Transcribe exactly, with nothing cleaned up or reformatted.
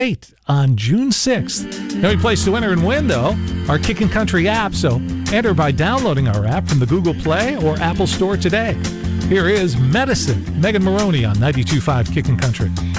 eight on June sixth. The only place to enter and win, though, our Kickin' Country app. So enter by downloading our app from the Google Play or Apple Store today. Here is Medicine, Megan Maroney on ninety-two point five Kickin' Country.